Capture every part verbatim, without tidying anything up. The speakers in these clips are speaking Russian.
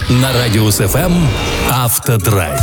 На Радиус эф эм Автодрайв.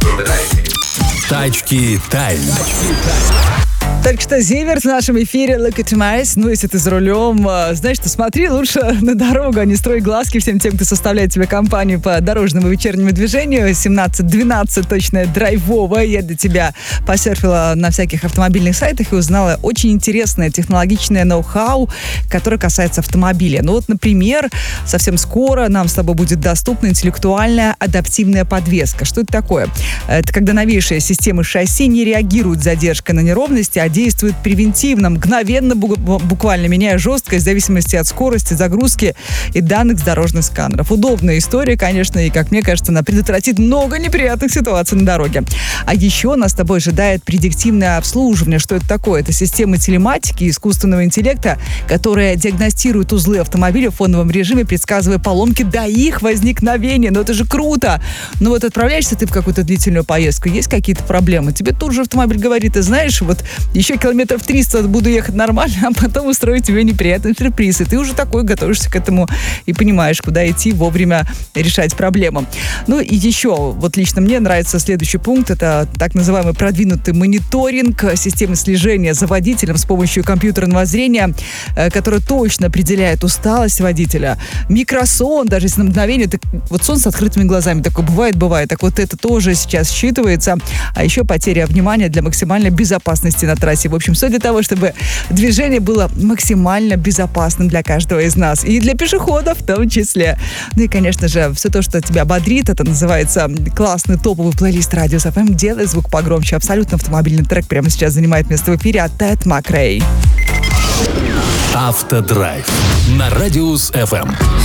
Тачки тайм. Так что Зиверт в нашем эфире Look at my eyes. Ну, если ты за рулем, знаешь, что смотри лучше на дорогу, а не строй глазки всем тем, кто составляет тебе компанию по дорожному вечернему движению. семнадцать двенадцать, точно драйвовая. Я для тебя посерфила на всяких автомобильных сайтах и узнала очень интересное технологичное ноу-хау, которое касается автомобиля. Ну вот, например, совсем скоро нам с тобой будет доступна интеллектуальная адаптивная подвеска. Что это такое? Это когда новейшие системы шасси не реагируют с задержкой на неровности, а действует превентивно, мгновенно, буквально меняя жесткость в зависимости от скорости, загрузки и данных с дорожных сканеров. Удобная история, конечно, и, как мне кажется, она предотвратит много неприятных ситуаций на дороге. А еще нас с тобой ожидает предиктивное обслуживание. Что это такое? Это система телематики и искусственного интеллекта, которая диагностирует узлы автомобиля в фоновом режиме, предсказывая поломки до их возникновения. Ну это же круто! Ну вот отправляешься ты в какую-то длительную поездку, есть какие-то проблемы, тебе тут же автомобиль говорит, ты знаешь, вот еще километров триста буду ехать нормально, а потом устрою тебе неприятный сюрприз. И ты уже такой готовишься к этому и понимаешь, куда идти, вовремя решать проблему. Ну и еще, вот лично мне нравится следующий пункт. Это так называемый продвинутый мониторинг системы слежения за водителем с помощью компьютерного зрения, которое точно определяет усталость водителя. Микросон, даже если на мгновение, так, вот сон с открытыми глазами, такое бывает, бывает. Так вот это тоже сейчас считывается. А еще потеря внимания для максимальной безопасности на трассе. В общем, все для того, чтобы движение было максимально безопасным для каждого из нас. И для пешеходов в том числе. Ну и, конечно же, все то, что тебя бодрит, это называется классный топовый плейлист Радиус эф эм. Делай звук погромче. Абсолютно автомобильный трек прямо сейчас занимает место в эфире от Тед Макрей. Автодрайв на Радиус эф эм.